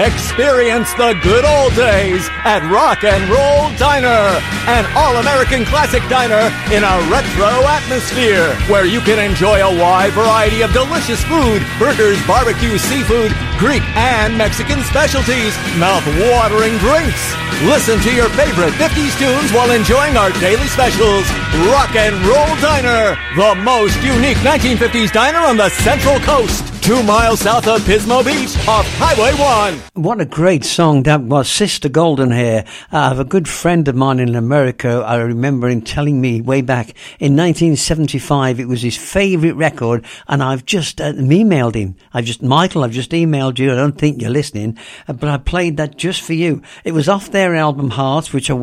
Experience the good old days at Rock and Roll Diner, an all-American classic diner in a retro atmosphere where you can enjoy a wide variety of delicious food, burgers, barbecue, seafood, Greek and Mexican specialties, mouth-watering drinks. Listen to your favorite 50s tunes while enjoying our daily specials. Rock and Roll Diner, the most unique 1950s diner on the Central Coast. 2 miles south of Pismo Beach off Highway 1. What a great song that was, Sister Goldenhair. I have a good friend of mine in America. I remember him telling me way back in 1975 it was his favourite record, and I've just emailed him. Michael, I've just emailed you. I don't think you're listening, but I played that just for you. It was off their album Hearts, which I